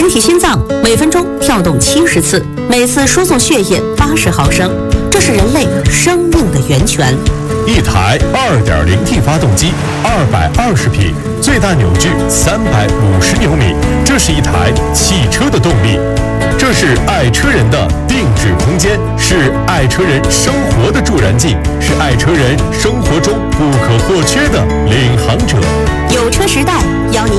体心脏每分钟跳动70次，每次输送血液80毫升，这是人类生命的源泉。 一台 2.0T 发动机，220匹，最大扭矩350牛米，这是一台汽车的动力。这是爱车人的定制空间，是爱车人生活的助燃剂，是爱车人生活中不可或缺的领航者。 有车时代邀您